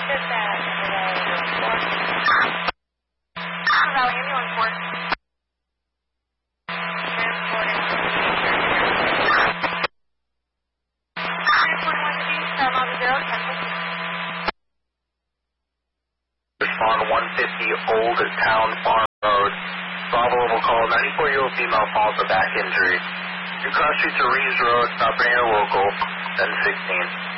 Dispatch, Valley Ambulance Force. Transporting Respond 150 Old Town Farm Road. Bravo will call 94-year-old female falls with back injury. You cross street to Reeves Road, stop near local, 1016.